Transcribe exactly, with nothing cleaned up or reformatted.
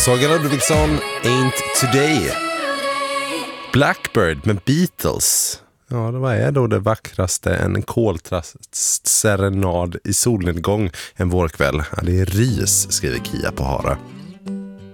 Saga Ludvigsson, Ain't Today. Blackbird med Beatles. Ja, det var är då det vackraste, en koltrastserenad i solnedgång en vårkväll. Ja, det är ris, skriver Kia på Hara.